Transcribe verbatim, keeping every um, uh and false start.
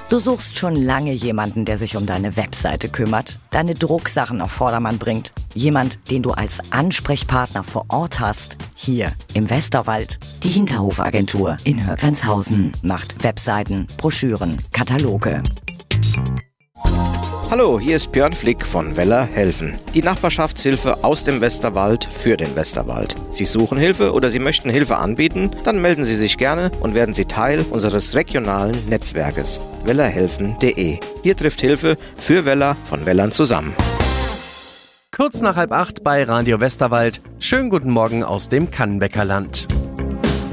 Du suchst schon lange jemanden, der sich um deine Webseite kümmert, deine Drucksachen auf Vordermann bringt. Jemand, den du als Ansprechpartner vor Ort hast. Hier im Westerwald. Die Hinterhofagentur in Hörgrenzhausen macht Webseiten, Broschüren, Kataloge. Hallo, hier ist Björn Flick von Weller helfen. Die Nachbarschaftshilfe aus dem Westerwald für den Westerwald. Sie suchen Hilfe oder Sie möchten Hilfe anbieten? Dann melden Sie sich gerne und werden Sie Teil unseres regionalen Netzwerkes wellerhelfen punkt de. Hier trifft Hilfe für Weller von Wellern zusammen. Kurz nach halb acht bei Radio Westerwald. Schönen guten Morgen aus dem Kannenbäckerland.